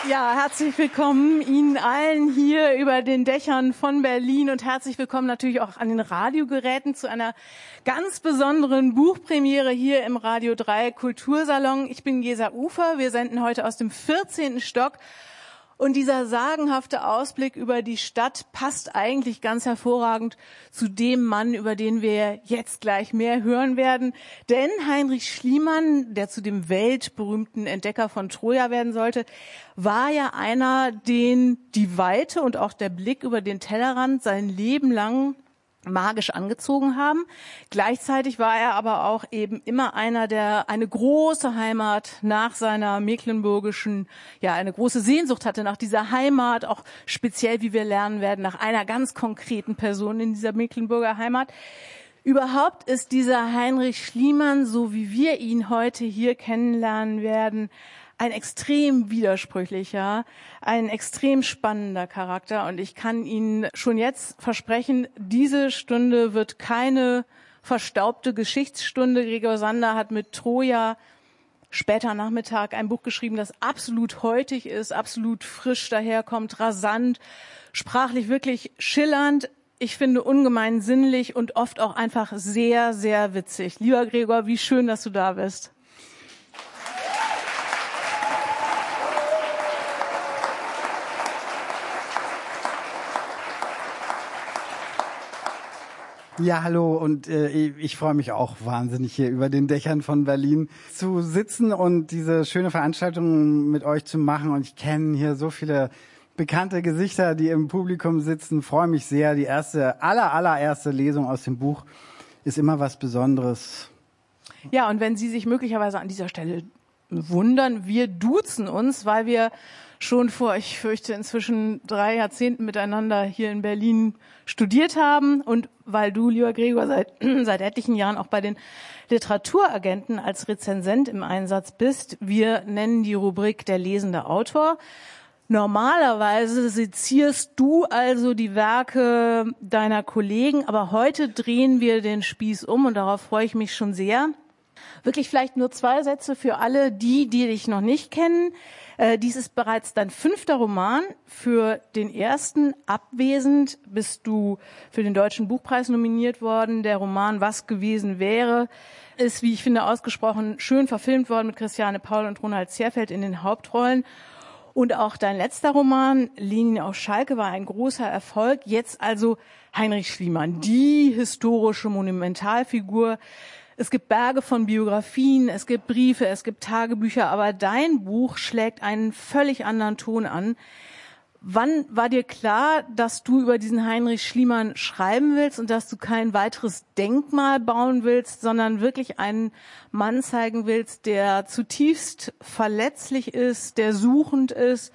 Ja, herzlich willkommen Ihnen allen hier über den Dächern von Berlin und herzlich willkommen natürlich auch an den Radiogeräten zu einer ganz besonderen Buchpremiere hier im Radio 3 Kultursalon. Ich bin Gesa Ufer, wir senden heute aus dem 14. Stock. Und dieser sagenhafte Ausblick über die Stadt passt eigentlich ganz hervorragend zu dem Mann, über den wir jetzt gleich mehr hören werden. Denn Heinrich Schliemann, der zu dem weltberühmten Entdecker von Troja werden sollte, war ja einer, den die Weite und auch der Blick über den Tellerrand sein Leben lang magisch angezogen haben. Gleichzeitig war er aber auch eben immer einer, der eine große Heimat nach seiner mecklenburgischen, eine große Sehnsucht hatte nach dieser Heimat, auch speziell, wie wir lernen werden, nach einer ganz konkreten Person in dieser Mecklenburger Heimat. Überhaupt ist dieser Heinrich Schliemann, so wie wir ihn heute hier kennenlernen werden, ein extrem widersprüchlicher, ein extrem spannender Charakter. Und ich kann Ihnen schon jetzt versprechen, diese Stunde wird keine verstaubte Geschichtsstunde. Gregor Sander hat mit Troja später Nachmittag ein Buch geschrieben, das absolut heutig ist, absolut frisch daherkommt, rasant, sprachlich wirklich schillernd. Ich finde ungemein sinnlich und oft auch einfach sehr, sehr witzig. Lieber Gregor, wie schön, dass du da bist. Ja, hallo und ich freue mich auch wahnsinnig hier über den Dächern von Berlin zu sitzen und diese schöne Veranstaltung mit euch zu machen. Und ich kenne hier so viele bekannte Gesichter, die im Publikum sitzen. Freue mich sehr. Die allererste Lesung aus dem Buch ist immer was Besonderes. Ja, und wenn Sie sich möglicherweise an dieser Stelle wundern, wir duzen uns, weil wir schon vor, ich fürchte, inzwischen 3 Jahrzehnten miteinander hier in Berlin studiert haben und weil du, lieber Gregor, seit etlichen Jahren auch bei den Literaturagenten als Rezensent im Einsatz bist. Wir nennen die Rubrik der lesende Autor. Normalerweise sezierst du also die Werke deiner Kollegen, aber heute drehen wir den Spieß um und darauf freue ich mich schon sehr. Wirklich vielleicht nur 2 Sätze für alle, die dich noch nicht kennen. Dies ist bereits dein 5. Roman. Für den ersten, Abwesend, bist du für den Deutschen Buchpreis nominiert worden. Der Roman Was gewesen wäre ist, wie ich finde, ausgesprochen schön verfilmt worden mit Christiane Paul und Ronald Zierfeld in den Hauptrollen. Und auch dein letzter Roman, Lenin auf Schalke, war ein großer Erfolg. Jetzt also Heinrich Schliemann, die historische Monumentalfigur. Es gibt Berge von Biografien, es gibt Briefe, es gibt Tagebücher, aber dein Buch schlägt einen völlig anderen Ton an. Wann war dir klar, dass du über diesen Heinrich Schliemann schreiben willst und dass du kein weiteres Denkmal bauen willst, sondern wirklich einen Mann zeigen willst, der zutiefst verletzlich ist, der suchend ist,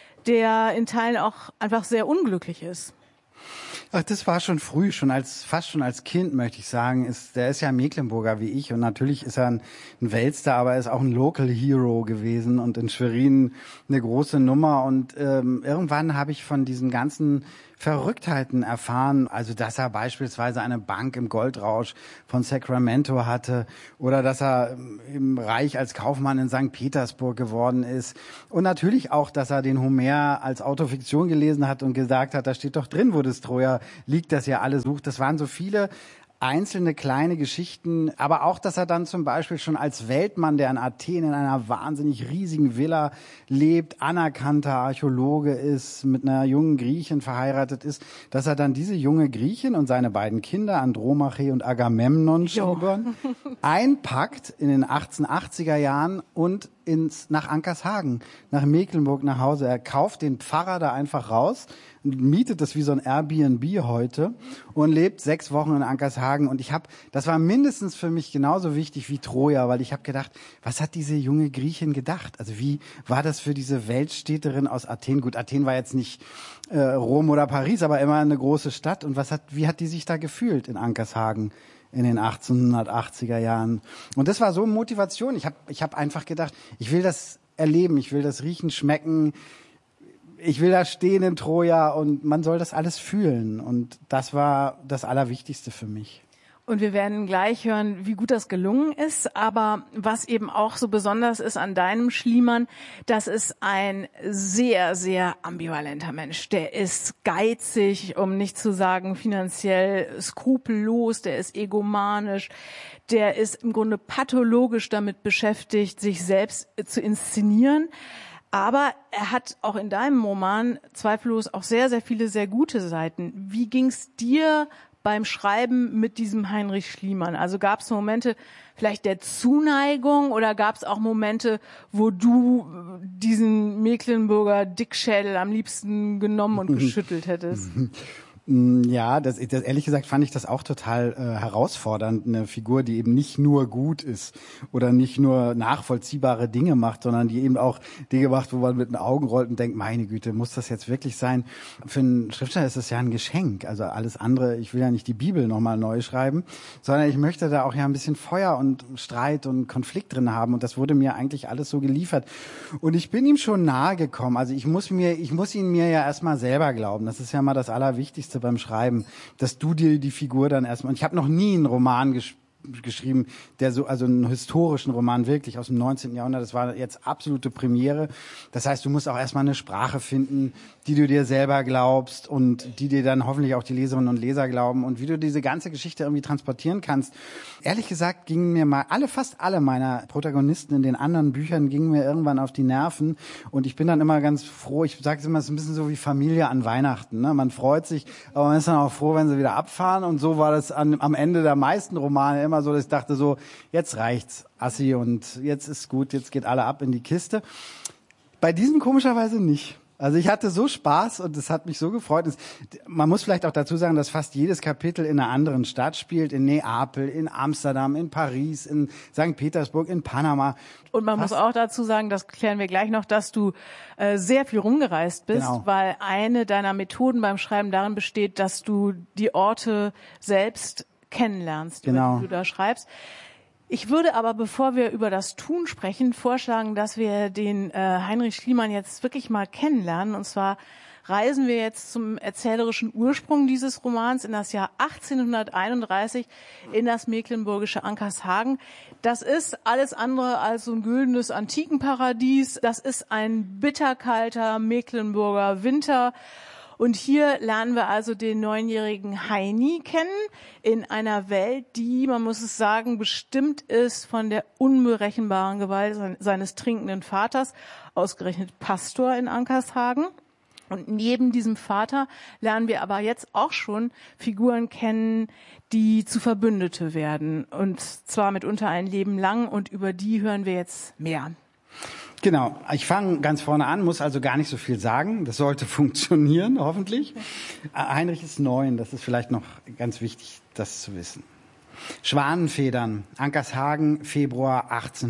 der in Teilen auch einfach sehr unglücklich ist? Ach, das war schon früh, fast schon als Kind, möchte ich sagen. Der ist ja Mecklenburger wie ich und natürlich ist er ein Weltstar, aber er ist auch ein Local Hero gewesen und in Schwerin eine große Nummer. Und irgendwann habe ich von diesen ganzen Verrücktheiten erfahren, also dass er beispielsweise eine Bank im Goldrausch von Sacramento hatte oder dass er im Reich als Kaufmann in St. Petersburg geworden ist und natürlich auch, dass er den Homer als Autofiktion gelesen hat und gesagt hat, da steht doch drin, wo das Troja liegt, das ihr alle sucht. Das waren so viele einzelne kleine Geschichten, aber auch, dass er dann zum Beispiel schon als Weltmann, der in Athen in einer wahnsinnig riesigen Villa lebt, anerkannter Archäologe ist, mit einer jungen Griechin verheiratet ist, dass er dann diese junge Griechin und seine beiden Kinder, Andromache und Agamemnon, einpackt in den 1880er Jahren und nach Ankershagen, nach Mecklenburg nach Hause. Er kauft den Pfarrer da einfach raus, mietet das wie so ein Airbnb heute und lebt 6 Wochen in Ankershagen. Und das war mindestens für mich genauso wichtig wie Troja, weil ich habe gedacht, was hat diese junge Griechin gedacht? Also wie war das für diese Weltstädterin aus Athen? Gut, Athen war jetzt nicht Rom oder Paris, aber immer eine große Stadt. Und wie hat die sich da gefühlt in Ankershagen in den 1880er Jahren? Und das war so Motivation. Ich hab einfach gedacht, ich will das erleben, ich will das riechen, schmecken, ich will da stehen in Troja und man soll das alles fühlen. Und das war das Allerwichtigste für mich. Und wir werden gleich hören, wie gut das gelungen ist. Aber was eben auch so besonders ist an deinem Schliemann, das ist ein sehr, sehr ambivalenter Mensch. Der ist geizig, um nicht zu sagen finanziell skrupellos, der ist egomanisch, der ist im Grunde pathologisch damit beschäftigt, sich selbst zu inszenieren. Aber er hat auch in deinem Roman zweifellos auch sehr, sehr viele sehr gute Seiten. Wie ging's dir beim Schreiben mit diesem Heinrich Schliemann? Also gab es Momente vielleicht der Zuneigung oder gab es auch Momente, wo du diesen Mecklenburger Dickschädel am liebsten genommen und geschüttelt hättest? Ja, das ehrlich gesagt fand ich das auch total herausfordernd, eine Figur, die eben nicht nur gut ist oder nicht nur nachvollziehbare Dinge macht, sondern die eben auch Dinge macht, wo man mit den Augen rollt und denkt, meine Güte, muss das jetzt wirklich sein? Für einen Schriftsteller ist das ja ein Geschenk. Also alles andere, ich will ja nicht die Bibel nochmal neu schreiben, sondern ich möchte da auch ja ein bisschen Feuer und Streit und Konflikt drin haben und das wurde mir eigentlich alles so geliefert. Und ich bin ihm schon nahe gekommen. Also ich muss ihn mir ja erstmal selber glauben. Das ist ja mal das Allerwichtigste beim Schreiben, dass du dir die Figur dann erstmal, und ich habe noch nie einen Roman geschrieben, der so, also einen historischen Roman wirklich aus dem 19. Jahrhundert, das war jetzt absolute Premiere. Das heißt, du musst auch erstmal eine Sprache finden, die du dir selber glaubst und die dir dann hoffentlich auch die Leserinnen und Leser glauben und wie du diese ganze Geschichte irgendwie transportieren kannst. Ehrlich gesagt gingen mir mal fast alle meiner Protagonisten in den anderen Büchern gingen mir irgendwann auf die Nerven und ich bin dann immer ganz froh, ich sage es immer, es ist ein bisschen so wie Familie an Weihnachten, ne? Man freut sich, aber man ist dann auch froh, wenn sie wieder abfahren und so war das am Ende der meisten Romane immer so, dass ich dachte so, jetzt reicht's, Assi, und jetzt ist gut, jetzt geht alle ab in die Kiste. Bei diesem komischerweise nicht. Also ich hatte so Spaß und es hat mich so gefreut. Man muss vielleicht auch dazu sagen, dass fast jedes Kapitel in einer anderen Stadt spielt, in Neapel, in Amsterdam, in Paris, in St. Petersburg, in Panama. Und man muss auch dazu sagen, das klären wir gleich noch, dass du sehr viel rumgereist bist, Genau. weil eine deiner Methoden beim Schreiben darin besteht, dass du die Orte selbst kennenlernst, über die du da schreibst. Ich würde aber, bevor wir über das Tun sprechen, vorschlagen, dass wir den Heinrich Schliemann jetzt wirklich mal kennenlernen. Und zwar reisen wir jetzt zum erzählerischen Ursprung dieses Romans in das Jahr 1831 in das mecklenburgische Ankershagen. Das ist alles andere als so ein güldenes Antikenparadies. Das ist ein bitterkalter Mecklenburger Winter. Und hier lernen wir also den 9-jährigen Heini kennen in einer Welt, die, man muss es sagen, bestimmt ist von der unberechenbaren Gewalt seines trinkenden Vaters, ausgerechnet Pastor in Ankershagen. Und neben diesem Vater lernen wir aber jetzt auch schon Figuren kennen, die zu Verbündete werden. Und zwar mitunter ein Leben lang, und über die hören wir jetzt mehr. Genau, ich fange ganz vorne an, muss also gar nicht so viel sagen. Das sollte funktionieren, hoffentlich. Heinrich ist 9, das ist vielleicht noch ganz wichtig, das zu wissen. Schwanenfedern, Ankershagen, Februar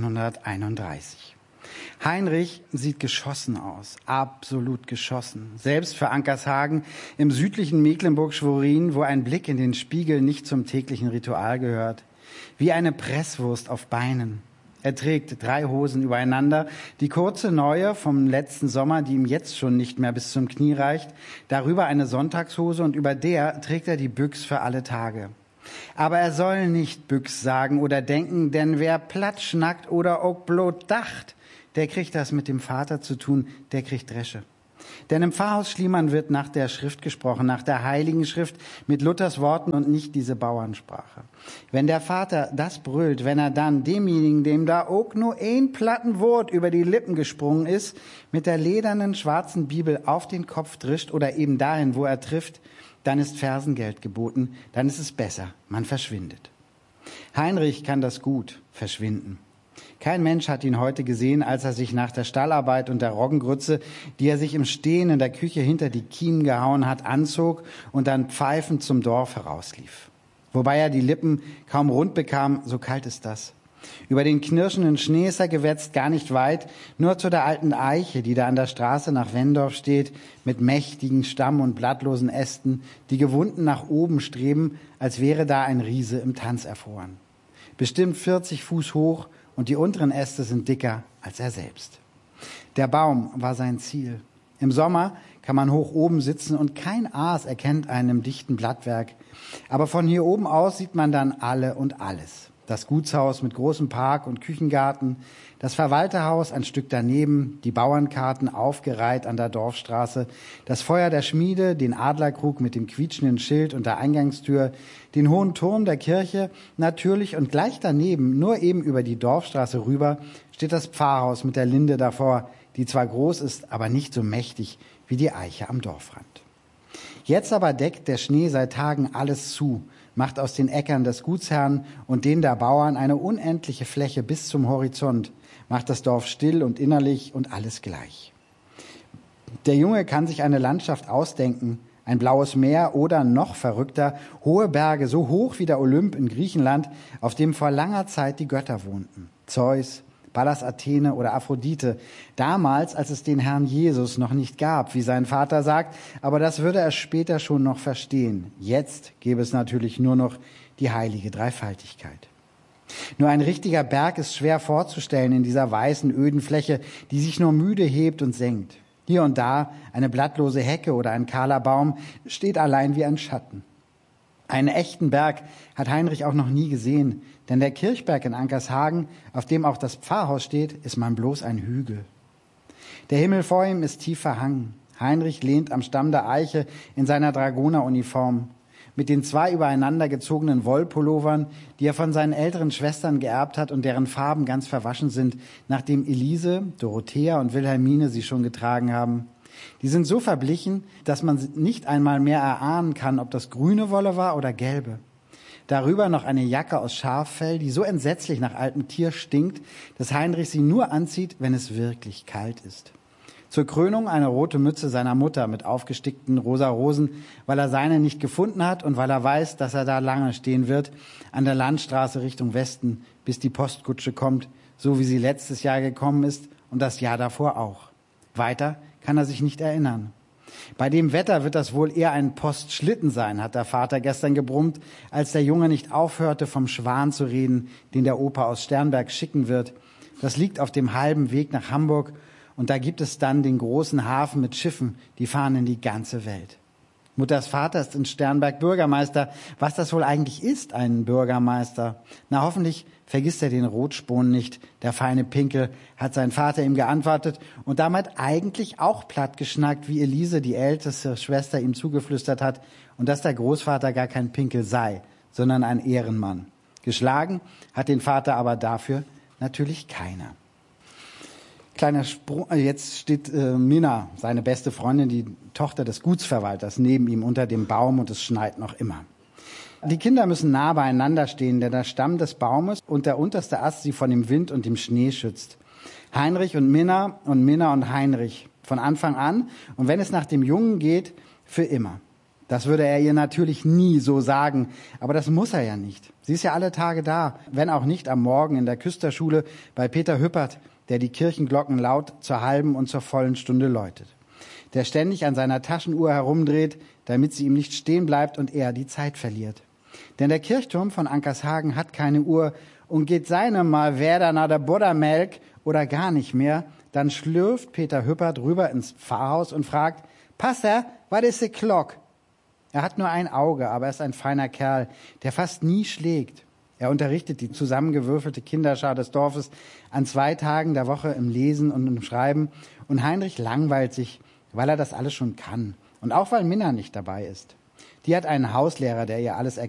1831. Heinrich sieht geschossen aus, absolut geschossen. Selbst für Ankershagen im südlichen Mecklenburg-Schwerin, wo ein Blick in den Spiegel nicht zum täglichen Ritual gehört. Wie eine Presswurst auf Beinen. Er trägt 3 Hosen übereinander, die kurze neue vom letzten Sommer, die ihm jetzt schon nicht mehr bis zum Knie reicht, darüber eine Sonntagshose und über der trägt er die Büchs für alle Tage. Aber er soll nicht Büchs sagen oder denken, denn wer platt schnackt oder auch blot dacht, der kriegt das mit dem Vater zu tun, der kriegt Dresche. Denn im Pfarrhaus Schliemann wird nach der Schrift gesprochen, nach der Heiligen Schrift mit Luthers Worten und nicht diese Bauernsprache. Wenn der Vater das brüllt, wenn er dann demjenigen, dem da auch nur ein Plattenwort über die Lippen gesprungen ist, mit der ledernen schwarzen Bibel auf den Kopf drischt oder eben dahin, wo er trifft, dann ist Fersengeld geboten, dann ist es besser, man verschwindet. Heinrich kann das gut, verschwinden. Kein Mensch hat ihn heute gesehen, als er sich nach der Stallarbeit und der Roggengrütze, die er sich im Stehen in der Küche hinter die Kiemen gehauen hat, anzog und dann pfeifend zum Dorf herauslief. Wobei er die Lippen kaum rund bekam, so kalt ist das. Über den knirschenden Schnee ist er gewetzt, gar nicht weit, nur zu der alten Eiche, die da an der Straße nach Wendorf steht, mit mächtigen Stamm- und blattlosen Ästen, die gewunden nach oben streben, als wäre da ein Riese im Tanz erfroren. Bestimmt 40 Fuß hoch, und die unteren Äste sind dicker als er selbst. Der Baum war sein Ziel. Im Sommer kann man hoch oben sitzen und kein Aas erkennt einen im dichten Blattwerk. Aber von hier oben aus sieht man dann alle und alles. Das Gutshaus mit großem Park und Küchengarten, das Verwalterhaus ein Stück daneben, die Bauernkarten aufgereiht an der Dorfstraße, das Feuer der Schmiede, den Adlerkrug mit dem quietschenden Schild und der Eingangstür, den hohen Turm der Kirche, natürlich und gleich daneben, nur eben über die Dorfstraße rüber, steht das Pfarrhaus mit der Linde davor, die zwar groß ist, aber nicht so mächtig wie die Eiche am Dorfrand. Jetzt aber deckt der Schnee seit Tagen alles zu, macht aus den Äckern des Gutsherrn und den der Bauern eine unendliche Fläche bis zum Horizont, macht das Dorf still und innerlich und alles gleich. Der Junge kann sich eine Landschaft ausdenken, ein blaues Meer oder, noch verrückter, hohe Berge, so hoch wie der Olymp in Griechenland, auf dem vor langer Zeit die Götter wohnten. Zeus, Pallas Athene oder Aphrodite, damals, als es den Herrn Jesus noch nicht gab, wie sein Vater sagt, aber das würde er später schon noch verstehen. Jetzt gäbe es natürlich nur noch die heilige Dreifaltigkeit. Nur ein richtiger Berg ist schwer vorzustellen in dieser weißen, öden Fläche, die sich nur müde hebt und senkt. Hier und da eine blattlose Hecke oder ein kahler Baum steht allein wie ein Schatten. Einen echten Berg hat Heinrich auch noch nie gesehen, denn der Kirchberg in Ankershagen, auf dem auch das Pfarrhaus steht, ist man bloß ein Hügel. Der Himmel vor ihm ist tief verhangen. Heinrich lehnt am Stamm der Eiche in seiner Dragoneruniform. Mit den 2 übereinander gezogenen Wollpullovern, die er von seinen älteren Schwestern geerbt hat und deren Farben ganz verwaschen sind, nachdem Elise, Dorothea und Wilhelmine sie schon getragen haben. Die sind so verblichen, dass man nicht einmal mehr erahnen kann, ob das grüne Wolle war oder gelbe. Darüber noch eine Jacke aus Schaffell, die so entsetzlich nach altem Tier stinkt, dass Heinrich sie nur anzieht, wenn es wirklich kalt ist. Zur Krönung eine rote Mütze seiner Mutter mit aufgestickten rosa Rosen, weil er seine nicht gefunden hat und weil er weiß, dass er da lange stehen wird, an der Landstraße Richtung Westen, bis die Postkutsche kommt, so wie sie letztes Jahr gekommen ist und das Jahr davor auch. Weiter kann er sich nicht erinnern. Bei dem Wetter wird das wohl eher ein Postschlitten sein, hat der Vater gestern gebrummt, als der Junge nicht aufhörte, vom Schwan zu reden, den der Opa aus Sternberg schicken wird. Das liegt auf dem halben Weg nach Hamburg und da gibt es dann den großen Hafen mit Schiffen, die fahren in die ganze Welt. Mutters Vater ist in Sternberg Bürgermeister. Was das wohl eigentlich ist, ein Bürgermeister? Na, hoffentlich vergisst er den Rotspon nicht. Der feine Pinkel, hat sein Vater ihm geantwortet und damit eigentlich auch platt geschnackt, wie Elise, die älteste Schwester, ihm zugeflüstert hat und dass der Großvater gar kein Pinkel sei, sondern ein Ehrenmann. Geschlagen hat den Vater aber dafür natürlich keiner. Kleiner Sprung, jetzt steht Minna, seine beste Freundin, die Tochter des Gutsverwalters, neben ihm unter dem Baum und es schneit noch immer. Die Kinder müssen nah beieinander stehen, denn der Stamm des Baumes und der unterste Ast sie von dem Wind und dem Schnee schützt. Heinrich und Minna und Heinrich von Anfang an und wenn es nach dem Jungen geht, für immer. Das würde er ihr natürlich nie so sagen, aber das muss er ja nicht. Sie ist ja alle Tage da, wenn auch nicht am Morgen in der Küsterschule bei Peter Hüppert, der die Kirchenglocken laut zur halben und zur vollen Stunde läutet. Der ständig an seiner Taschenuhr herumdreht, damit sie ihm nicht stehen bleibt und er die Zeit verliert. Denn der Kirchturm von Ankershagen hat keine Uhr und geht seine mal wieder nach der Buttermelk oder gar nicht mehr, dann schlürft Peter Hüppert rüber ins Pfarrhaus und fragt, Pastor, was ist die Glock? Er hat nur ein Auge, aber er ist ein feiner Kerl, der fast nie schlägt. Er unterrichtet die zusammengewürfelte Kinderschar des Dorfes an 2 Tagen der Woche im Lesen und im Schreiben. Und Heinrich langweilt sich, weil er das alles schon kann. Und auch weil Minna nicht dabei ist. Die hat einen Hauslehrer, der ihr alles